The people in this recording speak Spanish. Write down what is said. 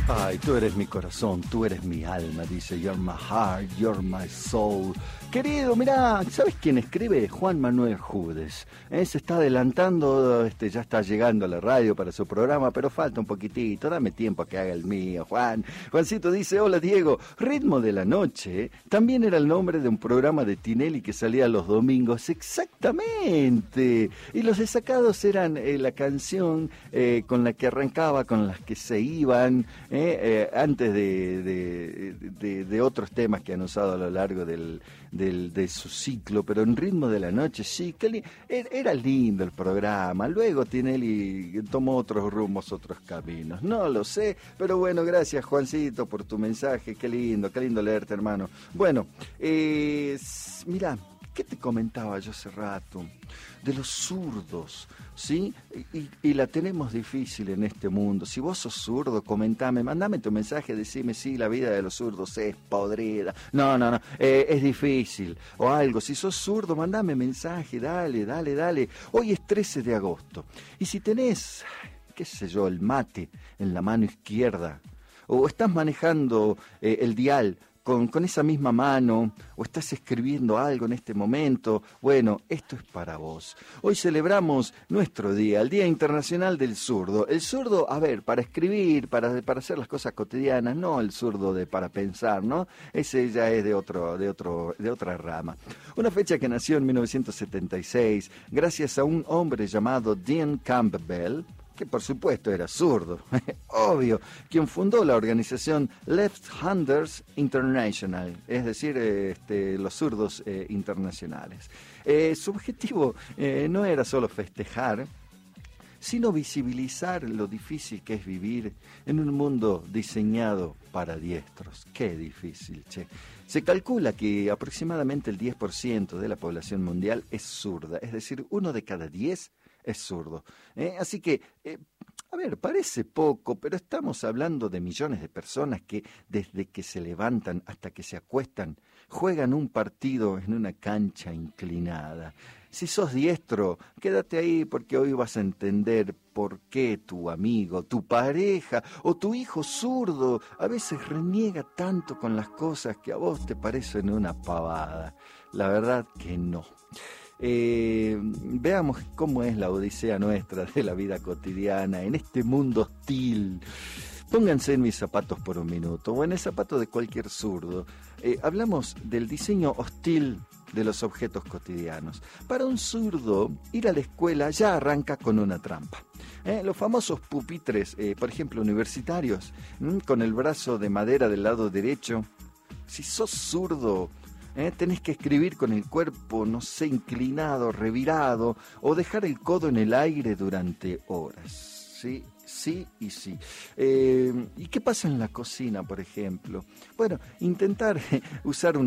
Ay, tú eres mi corazón, tú eres mi alma, dice, you're my heart, you're my soul. Querido, mirá, ¿sabes quién escribe? Juan Manuel Judes. Se está adelantando, ya está llegando a la radio para su programa, pero falta un poquitito, dame tiempo a que haga el mío, Juan. Juancito dice, hola Diego, Ritmo de la Noche también era el nombre de un programa de Tinelli que salía los domingos, exactamente. Y los desacados eran la canción con la que arrancaba, con las que se iban, antes de otros temas que han usado a lo largo de su ciclo, pero en Ritmo de la Noche, sí, era lindo el programa. Luego Tinelli tomó otros rumos, otros caminos, no lo sé, pero bueno, gracias Juancito por tu mensaje, qué lindo leerte, hermano. Bueno, mira, ¿qué te comentaba yo hace rato? De los zurdos, ¿sí? Y la tenemos difícil en este mundo. Si vos sos zurdo, comentame, mandame tu mensaje, decime, sí, la vida de los zurdos es podrida. No, es difícil. O algo, si sos zurdo, mandame mensaje, dale. Hoy es 13 de agosto. Y si tenés, qué sé yo, el mate en la mano izquierda, o estás manejando el dial con esa misma mano, o estás escribiendo algo en este momento, bueno, esto es para vos. Hoy celebramos nuestro día, el Día Internacional del Zurdo. El zurdo, a ver, para escribir, para hacer las cosas cotidianas, no el zurdo para pensar, ¿no? Ese ya es de otra rama. Una fecha que nació en 1976, gracias a un hombre llamado Dean Campbell, que por supuesto era zurdo, obvio, quien fundó la organización Left-Handers International, es decir, los zurdos internacionales. Su objetivo no era solo festejar, sino visibilizar lo difícil que es vivir en un mundo diseñado para diestros. Qué difícil, che. Se calcula que aproximadamente el 10% de la población mundial es zurda, es decir, 1 de cada 10 es zurdo. Así que, a ver, parece poco, pero estamos hablando de millones de personas que desde que se levantan hasta que se acuestan, juegan un partido en una cancha inclinada. Si sos diestro, quédate ahí porque hoy vas a entender por qué tu amigo, tu pareja o tu hijo zurdo a veces reniega tanto con las cosas que a vos te parecen una pavada. La verdad que no. Veamos cómo es la odisea nuestra de la vida cotidiana en este mundo hostil. Pónganse en mis zapatos por un minuto, o en el zapato de cualquier zurdo. Hablamos del diseño hostil de los objetos cotidianos. Para un zurdo, ir a la escuela ya arranca con una trampa. Los famosos pupitres, por ejemplo, universitarios, con el brazo de madera del lado derecho. Si sos zurdo, tenés que escribir con el cuerpo, no sé, inclinado, revirado, o dejar el codo en el aire durante horas. Sí. ¿Y qué pasa en la cocina, por ejemplo? Bueno, intentar usar una